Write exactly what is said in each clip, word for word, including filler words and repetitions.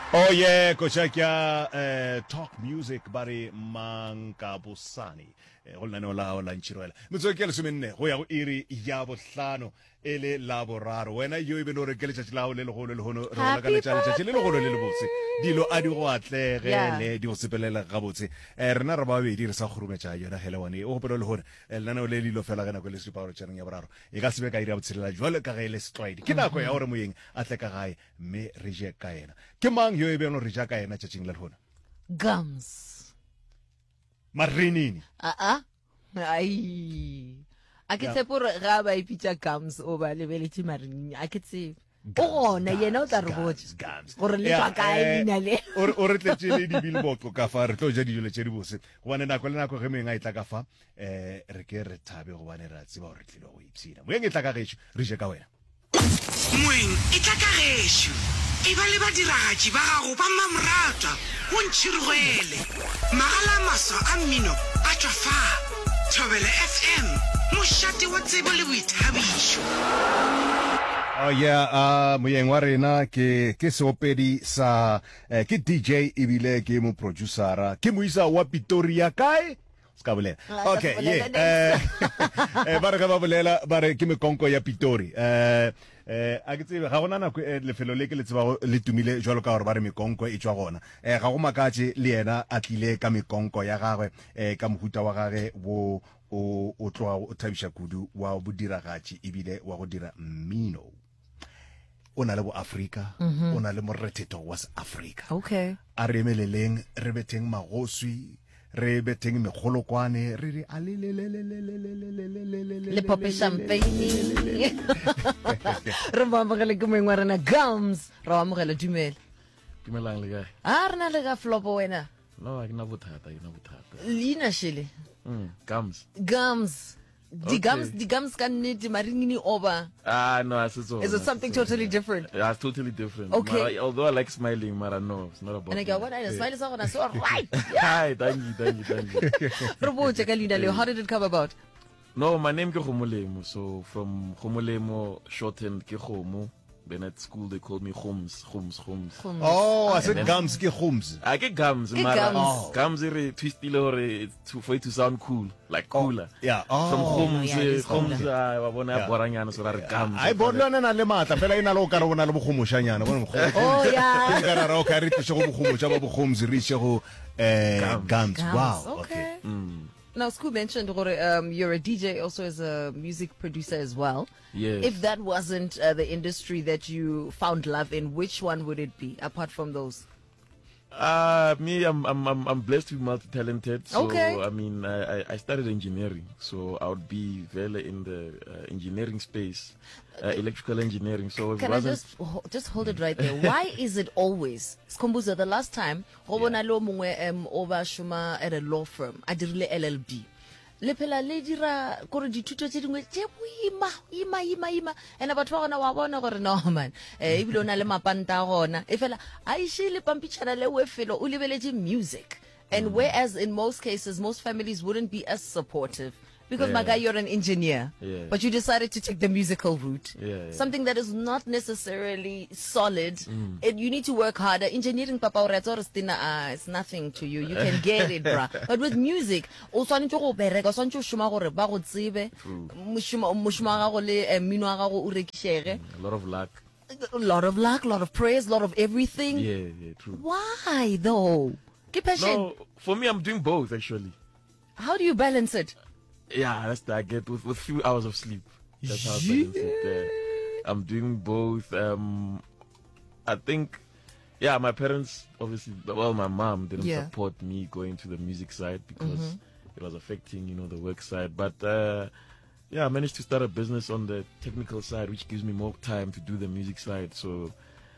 Oh yeah, kochakia eh, talk music bari mankabusani. Eh, holna no la la nchirwela. Mutsoke le sumenne go ya go iri ya bohlano ele la boraro. Wena yo ibe no re ke le tšatši la go le legolo le hono re la ka le tšatši le legolo le le botse. Dilo a di go atlege le di go sepelela ga botse. Eh rena re ba be di re sa khurumetša yona helwane. O gopelo le hore le nna le dilo fela gana go le siparo tšaneng ya boraro. E ka sebe ka ira botshelela jwale ka ga le stride. Ke nako ya gore moyeng a tle ka gae me re je ka ena. Ke mang yo e beno re ja ka ena tšatšing le lehona? Gums. Marinini. Ah ah. Ai. A ke tshepo re ga ba ipitsa Gums o ba lebeletse Marinini. A ke tsebe. O gona yena o tla re botsa gore le tla kae dina le. O re tletse le di billboard ka fa re tlo ja dijo le tšedi bose. Go bana nako le nako ge menga e tla ka fa eh re ke re thabe go bana ra tseba gore tlile go ipsina. Moeng e tla ka gešo re je ka wena. Moeng e tla ka gešo. E ba le badiragatši ba gago ba Mamorata go ntšhirigwele magala maswa a mmino a tšwa fa Thobela F M mošate wa tsebo le boithabišo. Oh yeah, uh moyeng wa rena ke ke seopedi sa eh, ke D J ebile ke mo producera ke moisa wa Pretoria kae ska bolela. Okay, yeah. Eh eh ba re ga ba bolela ba re ke mekonko ya Pretoria. Eh eh a ke tsebe ga gona nako le felo le ke le tseba le tumile jwalo ka gore ba re mekonko e tswa gona. Eh ga go makatse le yena a tlile ka mekonko ya gagwe eh ka mohuta wa gagwe wo o o tloa o thabisha kudu wa bodiragatši ebile wa go dira mmino. O na le bo Africa, o na le moretheto wa Africa. Okay. A re emeleleng re beteng magoswi re beteng megolokwane re re a le le le le le le le le le le pope champagne. Re ba mogele ke moeng wa rena Gums. Re ba mogele dumela. Dumelang le kae? A rena le ga flopo wena. No, a ke na bothata, ke na bothata. Lina shele. Mm, Gums. Gums. The Okay. Gums, the Gums can need Marinini over. Ah, no, I said so. Is it something totally different? Yeah, it's totally different. Okay. Mara, although I like smiling, Mara, no, it's not about And I go, what I smile is on so right. Hi, thank you, thank you, thank you. Robo Lina Leo, how did it come about? No, my name is Khomolemo, so from Khomolemo, shortened ke Khomo. Then at school they called me Khoms, Khoms, Khoms. Oh, I said Gums ke Khoms. I get Gums, Ke Mara. Gums. Gums are twisty or to for it to sound cool, like cooler. Yeah. From Oh. Khoms, yeah, it's Khoms, cooler. I want to boranyana so that Gums. Ai bonlwana na le matla fela ina lo ka re bona le boghomoshanyana bona mogolo. Oh, yeah. Ke ra ra o ka re tse go boghomotsha ba boghoms re tse go eh Gums. Gums. Gums, Wow. okay. Mm. Now, School mentioned um, you're a D J, also as a music producer as well. Yes. If that wasn't uh, the industry that you found love in, which one would it be, apart from those? Uh, me, I'm, I'm, I'm, I'm blessed to be multi-talented. So, Okay. I mean, I, I- I started engineering, so I would be very in the uh, engineering space, uh, electrical engineering. So if it Can I wasn't, just ho- just hold it right there? Why is it always Skombuza? The last time, Robona lo mongwe um over Shuma at a law firm, I did L L B. Le phela le dira gore dithuto tse dingwe tse boima ima ima ima ena batho ba gona wa bona gore no man eh ibile ona le mapanta gona e fela a ishi le pampitshana le we felo o lebeletse music. And whereas in most cases most families wouldn't be as supportive because my Yeah. guy, you're an engineer, Yeah. but you decided to take the musical route, Yeah, yeah. something that is not necessarily solid. It, you need to work harder. Engineering, papa, or uh, it's nothing to you. You can get it, bruh. But with music, also need to go bereka, so need shuma gore ba go tsebe, mushuma mushuma ga go le eh, mmino wa gago o rekishere. a lot of luck. A lot of luck, a lot of praise, a lot of everything. Yeah, yeah, true. Why though? Keep passion. No, for me, I'm doing both actually. How do you balance it? Yeah, that's the I get with with few hours of sleep. That's how I balance it. Uh, I'm doing both. Um, I think, yeah, my parents obviously, well, my mom didn't Yeah. support me going to the music side because it was affecting, you know, the work side. But uh, yeah, I managed to start a business on the technical side, which gives me more time to do the music side. So.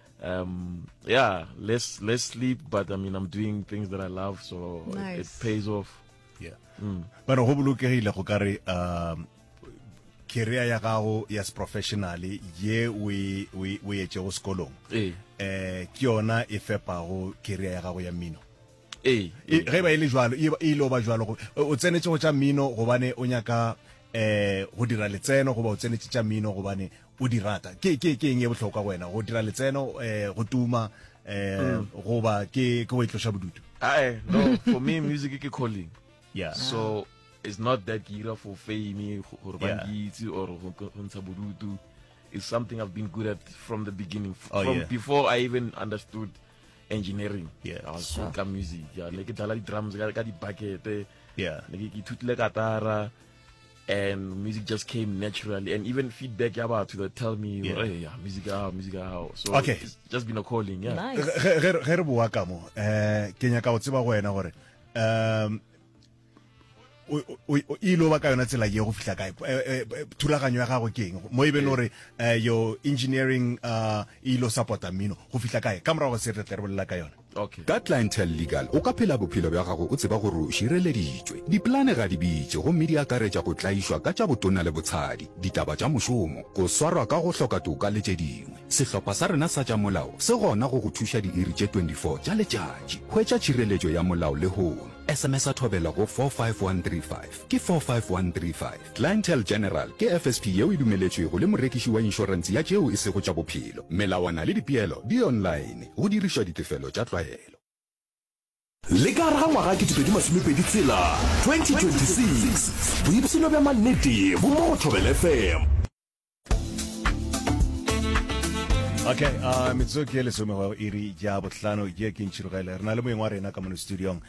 Um, yeah, less less sleep, but I mean, I'm doing things that I love, so it, it Nice. pays off. Yeah. But go bolokegile go kare um career ya gago ya professionally ye we we we etse go sekolong. Eh, Eh ke yona e fepago career ya gago ya mmino. eh, E ge ba ile jwalo e ba- e lo ba jwalo go o tsenetse go tša mmino go bane o nyaka eh go dira letseno go ba o tsenetse tša mmino go bane o di rata ke ke ke eng e botlhokwa wena go dira letseno eh go tuma eh goba ke ke go itlosha bodutu? I no, for me, music is calling. Yeah. So it's not that gira for fame or Yeah. bangiti or hunsabudutu. It's something I've been good at from the beginning. F- Oh, from yeah. before I even understood engineering. Yeah. I was Sure. sure. music. Yeah, like the drums, got the bucket. Yeah. Like itutile katara, and music just came naturally. And even feedback about to tell me, Yeah. hey, yeah, music how, music how. So Okay. it's just been a calling. Yeah. Nice. Ge ge- ge re bua ka mo eh ke nya ka o tseba go wena gore um o o o- ilo ba ka yona tsela ye go fitla kae Eh, eh, thulaganyo ya gago ke eng mo e beng gore eh your engineering uh ilo supporta mmino go fitla kae ka morago se re tle re bolela ka yona? Okay. ka Clientele Legal o ka phela bophelo bja gago o tseba gore o šireleditšwe diplane ga di bitše gomme di akaretša go tlaišwa ka tša botona le botshadi ditaba tša mošomo go swarwa ka go hloka toka le tše dingwe sehlopha sa rena sa tša molao se gona go go thuša diiri tše twenty-four tša letšatši hwetša tšhireletšo ya molao le hono sms a thobela go four five one three five ke four five one three five Clientele General ke F S P yeo e dumeletšwego le morekiši wa inšorense ya tšeo e sego tša bophelo melawana le dipeelo di online go dirišwa ditefelo tša tlwaelo le ka ra ngwaga ke tshepedi masomepedi tsela twenty twenty-six boipsino bja mannete bo mo go Thobela F M. Okay, uh metso ke le some go iri ja botlano ye ke ntshirogele rena le moeng wa rena ka mo studio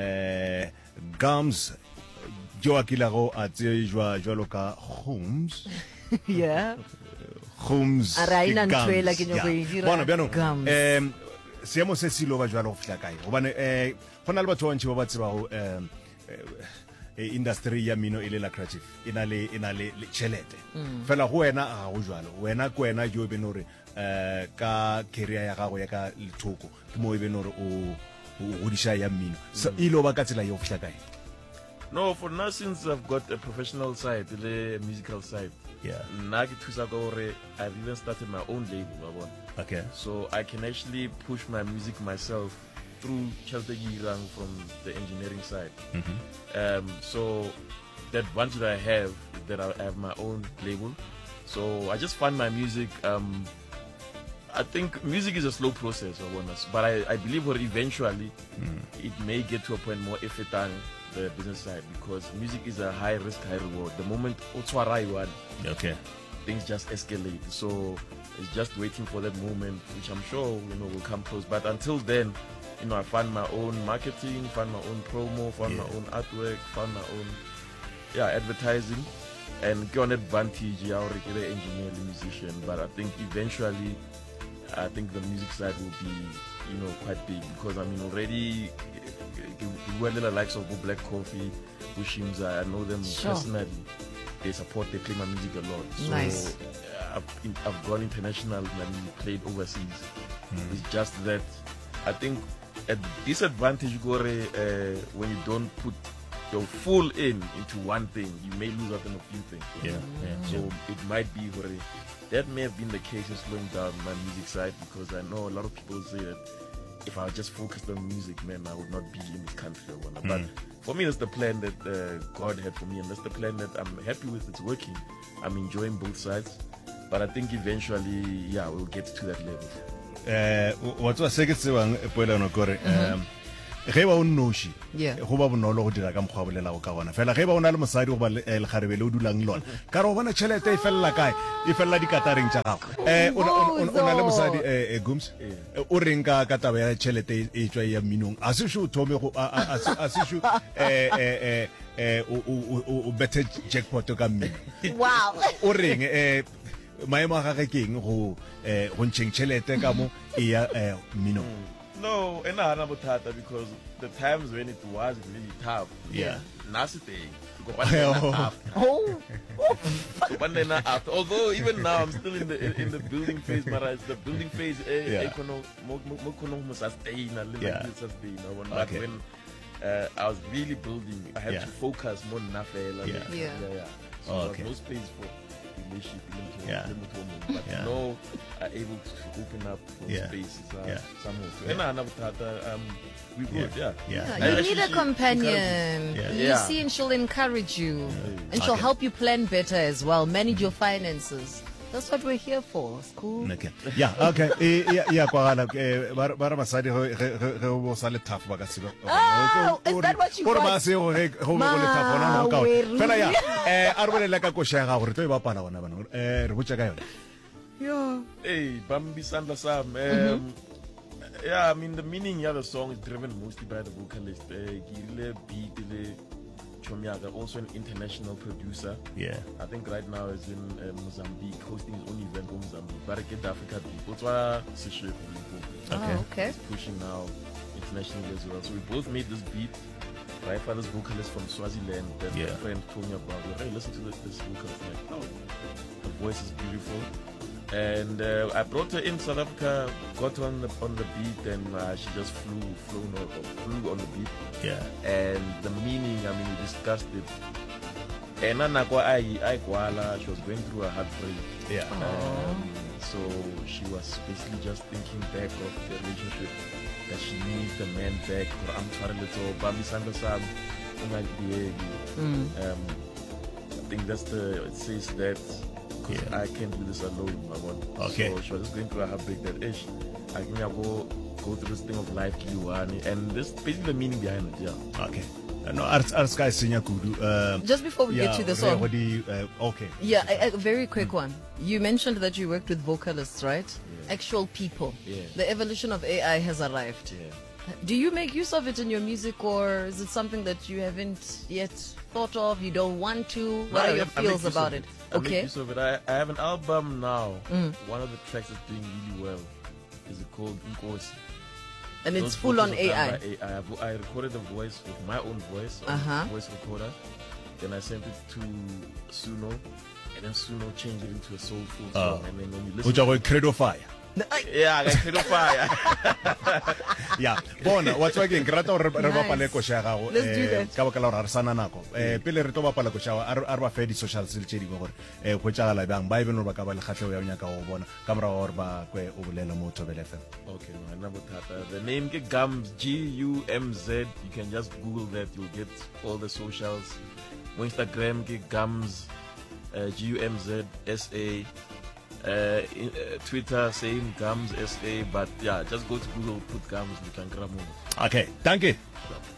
eh Gums jo akilago a tsejwa jwalo ka Holmes Yeah. Holmes A re a ena ke ntho ela Gums, ke nyako yeah. e dira Bona bjano Gums. em seemo se silo ba jwalo go fitla kae gobane eh go na le batho ba ntse ba ba tseba go em eh, industry ya mino e le la creative ina le ina le le chelete fela go wena a go jwalo wena ko wena jo be nore eh ka career ya gago ya ka lethoko ke mo e be nore o o godisha ya mino so ilo ba ka tsela yo fitla kae? No, for now, since I've got a professional side, the musical side, Yeah. now ke thusa ka hore I've even started my own label, wa bona. Okay. So I can actually push my music myself through Chelsea Girang from the engineering side. Um, so the advantage I have is that I have my own label. So I just find my music. Um, I think music is a slow process, I want but I, I believe that eventually it may get to a point more effort than the business side because music is a high risk, high reward. The moment Otswarai one, Okay. things just escalate. So it's just waiting for that moment, which I'm sure you know will come close. But until then, you know, I find my own marketing, find my own promo, find my Yeah. own artwork, find my own yeah advertising, and get an advantage. Yeah, or get an engineer, the musician. But I think eventually, I think the music side will be you know quite big because I mean already. We the likes of Black Coffee, Bushimza, I know them Sure. personally. They support, they play my music a lot. So Nice. uh, I've, in, I've gone international and played overseas. It's just that I think a disadvantage Gore uh, when you don't put your full in into one thing, you may lose out on a few things. Yeah. Yeah. So it might be Gore. That may have been the case in slowing down my music side because I know a lot of people say that if I just focused on music, man, I would not be in this country. Or whatnot. But for me, that's the plan that uh, God had for me, and that's the plan that I'm happy with. It's working. I'm enjoying both sides, but I think eventually, yeah, we'll get to that level. Eh wa tswa se ke tsewang poelano gore em ge ba o nnoši Yeah. go ba bonolo go dira ka mokgwa bolela go ka bona fela ge ba o na le mosadi go ba le le garebe le o dulang lona ka re o bona tšhelete e felela kae e felela dikatareng tša gago eh o na- o na- o na le mosadi eh eh, Gums Eh, o reng ka ka taba ya tšhelete e tswa ya minong a se sho thome go a- a a se- a se sho eh eh eh eh o o- o o bethe jackpot ka mmino Wow. o reng eh maemo a gage ke eng go eh go ntšheng tšhelete ka mo e ya eh minong? No, and I have Tata because the times when it was really tough. Yeah. Nasty. Oh. Although even now I'm still in the in, in the building phase, but it's the building phase. Eh, Yeah. eh, kono- mo- mo- mo kono mo sustain, a little Yeah. bit sustain, you know, but Okay. when uh, I was really building, I had Yeah. to focus more on Nafela. Yeah. yeah, Yeah. yeah. So Oh, there okay. was no space for relationship, Yeah. but Yeah. now I'm able to open up for Yeah. spaces uh, Yeah. somewhere. Yeah. And I have Tata, um, we good, yeah. Yeah. Yeah, I you actually need a she companion. Yeah. You Yeah. see, and she'll encourage you, and she'll Okay. help you plan better as well, manage your finances. That's what we're here for. It's cool. Okay. Yeah, okay. Eh, yeah, yeah, kwagala eh ba ba basadi ge ge ge bo sa le tough ba ka se ba. Oh, is that what you Gore ba want? se go ge go bo le tough ona mo ka. Maweru. Fela ya eh a re bole la ka ko shega gore to ba pana bona bana. Eh re botsa ka yona. Yeah. Hey, Bambi Sandla Sam. Um, yeah, I mean the meaning of the song is driven mostly by the vocalist. Uh, Gile Beat Chomiaga, also an international producer. Yeah. I think right now is in uh, Mozambique, hosting his own event in Mozambique. But get Africa people. That's why Sishu Okay. Oh, okay. is pushing now internationally as well. So we both made this beat. My father's vocalist from Swaziland. Then Yeah. my friend told me about it. Hey, listen to this, this vocal. I'm like, oh, the voice is beautiful. And uh, I brought her in South Africa, got her on the on the beat, and uh, she just flew, flew, on, flew on the beat. Yeah. And the meaning, I mean, we discussed it. And Anakwa I I Kuala, she was going through a heartbreak. Yeah. Um, so she was basically just thinking back of the relationship that she needs the man back. Or I'm trying to Bami Sanda Sam. Um, I think that's the it says that. Yeah. I can't do this alone. I want. Okay. So she was just going through a heartbreak that ish. I can go go through this thing of life, Kiwani, and this basically the meaning behind it. Yeah. Okay. Uh, no, ars ars guys senya kudu. Um, Just before we get to the song. What do you, uh, okay. Yeah, a, a very quick one. You mentioned that you worked with vocalists, right? Yeah. Actual people. Yeah. The evolution of A I has arrived. Yeah. Do you make use of it in your music, or is it something that you haven't yet thought of? You don't want to? What No, are I- your I make feels use about of it? I make Okay. use of it. I, I have an album now. One of the tracks that's doing really well is called Nkosi. And it's Those full on vocals are A I. done by A I. I've- I recorded the voice with my own voice on Uh-huh. a voice recorder. Then I sent it to Suno, and then Suno changed it into a soulful song. And then when you listen, Uja go credo fire. yeah, I got Credo Fire. Yeah, bona what's working ke rata gore re bapale ko sha gago Let's do that. ka baka la gore re sana nako eh pele re to bapala ko sha a re ba fe di social tse tse dingwe gore eh go tšagala bjang ba even ba ka ba le kgatlhego ya nyaka go bona ka mora gore ba kwe o bolela mo Thobela F M. Okay, no, I never thought that. The name get Gums, G U M Z. You can just Google that. You'll get all the socials. On Instagram get Gums, uh, G U M Z S A. Uh, in, uh, Twitter same Gums S A. But yeah, just go to Google, put Gums. You can grab more. Okay, dankie.